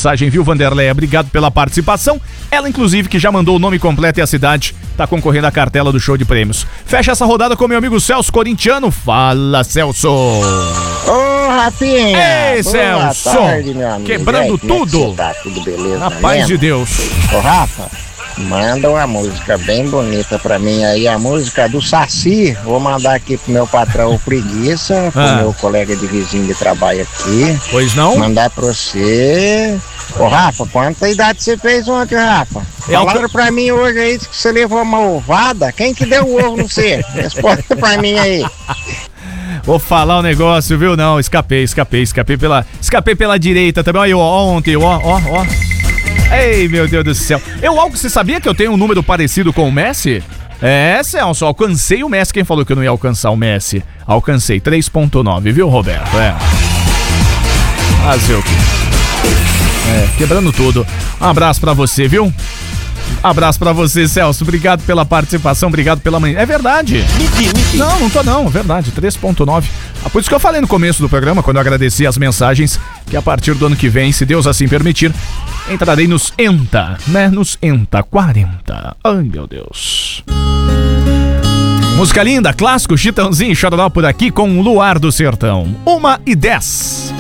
mensagem, viu, Vanderleia? Obrigado pela participação. Ela, inclusive, que já mandou o nome completo e a cidade, tá concorrendo à cartela do show de prêmios. Fecha essa rodada com meu amigo Celso Corintiano. Fala, Celso! Ô, Rafinha! Ei, boa Celso! tarde, meu amigo. Quebrando tudo! Tá tudo beleza? Na paz de Deus. Ô, Rafa, manda uma música bem bonita pra mim aí, a música do Saci. Vou mandar aqui pro meu patrão Preguiça, pro meu colega de vizinho de trabalho aqui. Pois não? Mandar pra você. Ô, Rafa, quanta idade você fez ontem, Rafa? Falaram pra mim hoje aí que você levou uma ovada. Quem que deu o ovo no você? Responda pra mim aí. Vou falar um negócio, viu? Não, escapei pela direita também. Olha, ontem, ó. Ei, meu Deus do céu. Você sabia que eu tenho um número parecido com o Messi? É, Celso, alcancei o Messi. Quem falou que eu não ia alcançar o Messi? Alcancei 3.9, viu, Roberto? Fazer o quê? Quebrando tudo. Um abraço pra você, viu? Abraço pra você, Celso. Obrigado pela participação, obrigado pela manhã. É verdade. Não tô não, é verdade. 3.9. Por isso que eu falei no começo do programa, quando eu agradeci as mensagens, que a partir do ano que vem, se Deus assim permitir, entrarei nos ENTA, né? Nos ENTA 40. Ai, meu Deus. Música linda, clássico, Chitãozinho e Chororó por aqui com Luar do Sertão. 1h10.